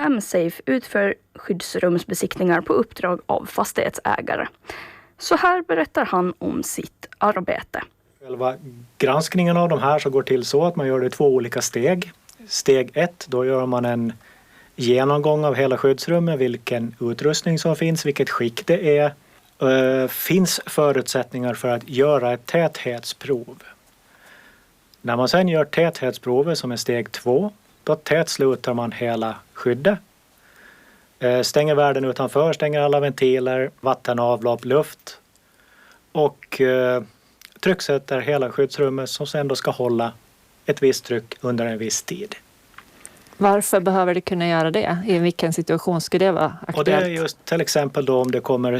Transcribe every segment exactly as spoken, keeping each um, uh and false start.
M-Safe utför skyddsrumsbesiktningar på uppdrag av fastighetsägare. Så här berättar han om sitt arbete. Själva granskningen av de här så går till så att man gör det i två olika steg. Steg ett, då gör man en genomgång av hela skyddsrummet, vilken utrustning som finns, vilket skick det är. Uh, finns förutsättningar för att göra ett täthetsprov. När man sedan gör täthetsprovet som är steg två, då tätslutar man hela skyddet. Uh, stänger världen utanför, stänger alla ventiler, vatten, avlopp, luft. Och uh, trycksätter hela skyddsrummet som sedan då ska hålla ett visst tryck under en viss tid. Varför behöver det kunna göra det? I vilken situation skulle det vara aktuellt? Och det är just till exempel då om det kommer,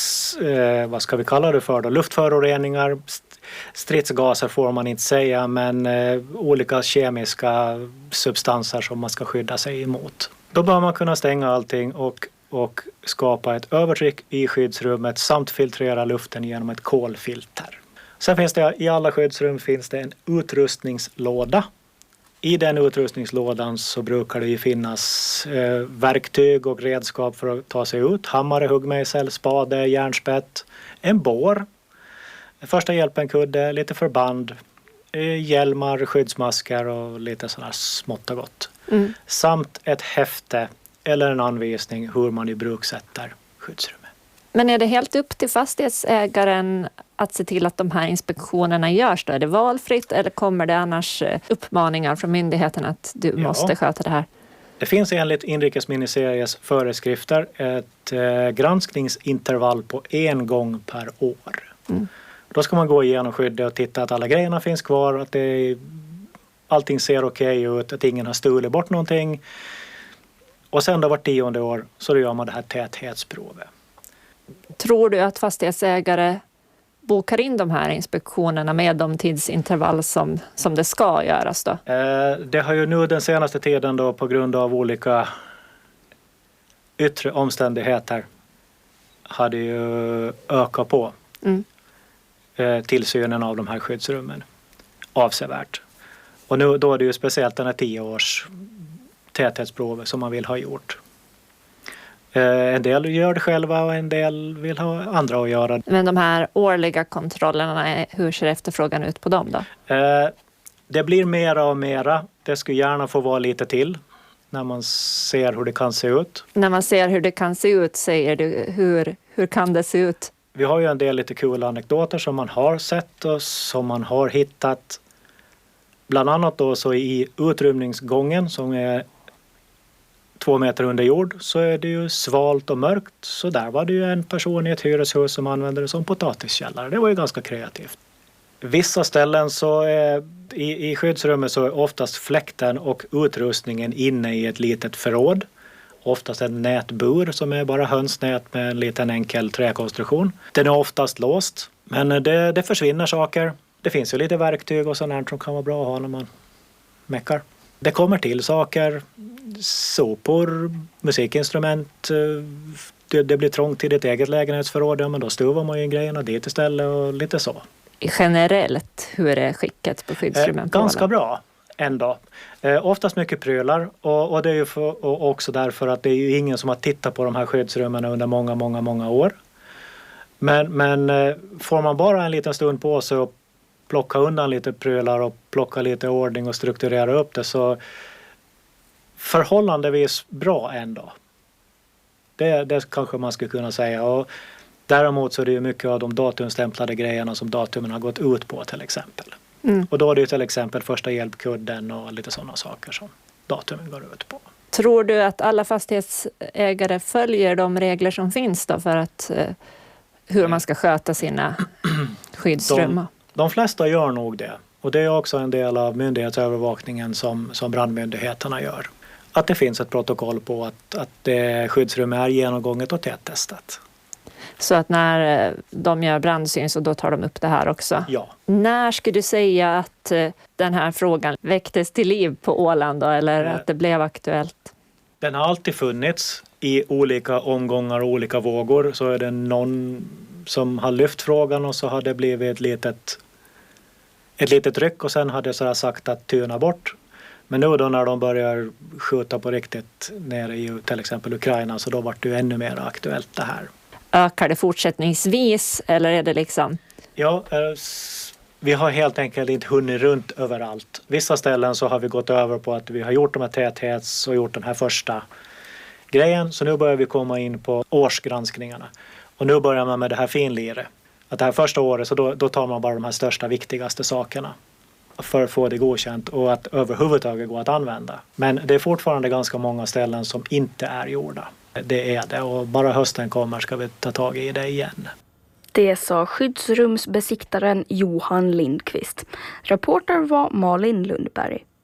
eh, vad ska vi kalla det för då? Luftföroreningar, stridsgaser får man inte säga, men eh, olika kemiska substanser som man ska skydda sig emot. Då bör man kunna stänga allting och, och skapa ett övertryck i skyddsrummet samt filtrera luften genom ett kolfilter. Sen finns det i alla skyddsrum finns det en utrustningslåda. I den utrustningslådan så brukar det ju finnas eh, verktyg och redskap för att ta sig ut. Hammare, huggmejsel, spade, järnspett, en bår, första hjälpen-kudde, lite förband, eh, hjälmar, skyddsmasker och lite sådär smått och gott. Mm. Samt ett häfte eller en anvisning hur man i bruk sätter skyddsrummet. Men är det helt upp till fastighetsägaren att se till att de här inspektionerna görs då? Är det valfritt eller kommer det annars uppmaningar från myndigheten att du ja. måste sköta det här? Det finns enligt inrikesministeriets föreskrifter ett eh, granskningsintervall på en gång per år. Mm. Då ska man gå igenom skyddet och titta att alla grejerna finns kvar, att det, allting ser okej ut, att ingen har stulit bort någonting. Och sen då vart tionde år så gör man det här täthetsprovet. Tror du att fastighetsägare bokar in de här inspektionerna med de tidsintervall som, som det ska göras då? Eh, det har ju nu den senaste tiden då på grund av olika yttre omständigheter hade ju ökat på mm. eh, tillsynen av de här skyddsrummen avsevärt. Och nu då är det ju speciellt den här tio års täthetsprovet som man vill ha gjort. En del gör det själva och en del vill ha andra att göra. Men de här årliga kontrollerna, hur ser efterfrågan ut på dem då? Det blir mera och mera. Det skulle gärna få vara lite till när man ser hur det kan se ut. När man ser hur det kan se ut, säger du, hur, hur kan det se ut? Vi har ju en del lite coola anekdoter som man har sett och som man har hittat. Bland annat då så i utrymningsgången som är två meter under jord så är det ju svalt och mörkt. Så där var det ju en person i ett hyreshus som använde det som potatiskällare. Det var ju ganska kreativt. Vissa ställen så är i, i skyddsrummet så är oftast fläkten och utrustningen inne i ett litet förråd. Oftast en nätbur som är bara hönsnät med en liten enkel träkonstruktion. Den är oftast låst, men det, det försvinner saker. Det finns ju lite verktyg och sånt som kan vara bra att ha när man meckar. Det kommer till saker, sopor, musikinstrument, det, det blir trångt i ditt eget lägenhetsförråd, ja, men då stuvar man ju grejerna dit istället och lite så. Generellt, hur är skicket på skyddsrummen? Eh, ganska bra ändå. Eh, oftast mycket prylar och, och det är ju för, och också därför att det är ju ingen som har tittat på de här skyddsrummen under många, många, många år. Men, men eh, får man bara en liten stund på sig och plocka undan lite prylar och plocka lite ordning och strukturera upp det så förhållandevis bra ändå. Det, det kanske man skulle kunna säga. Och däremot så är det ju mycket av de datumstämplade grejerna som datumen har gått ut på till exempel. Mm. Och då är det ju till exempel första hjälpkudden och lite sådana saker som datumen går ut på. Tror du att alla fastighetsägare följer de regler som finns då för att eh, hur man ska sköta sina skyddsrum? De, de flesta gör nog det. Och det är också en del av myndighetsövervakningen som, som brandmyndigheterna gör. Att det finns ett protokoll på att, att det skyddsrum är genomgånget och tättestat. Så att när de gör brandsyn så då tar de upp det här också? Ja. När skulle du säga att den här frågan väcktes till liv på Åland då, eller äh, att det blev aktuellt? Den har alltid funnits i olika omgångar och olika vågor. Så är det någon som har lyft frågan och så har det blivit ett litet, ett litet ryck och sen har det så sagt att tyna bort. Men nu då när de börjar skjuta på riktigt nere i till exempel Ukraina, så då var det ju ännu mer aktuellt det här. Ökar det fortsättningsvis eller är det liksom? Ja, vi har helt enkelt inte hunnit runt överallt. Vissa ställen så har vi gått över på att vi har gjort de här täthets och gjort den här första grejen. Så nu börjar vi komma in på årsgranskningarna. Och nu börjar man med det här finlire. Att det här första året så då, då tar man bara de här största viktigaste sakerna för att få det godkänt och att överhuvudtaget gå att använda. Men det är fortfarande ganska många ställen som inte är gjorda. Det är det, och bara hösten kommer ska vi ta tag i det igen. Det sa skyddsrumsbesiktaren Johan Lindqvist. Reporter var Malin Lundberg.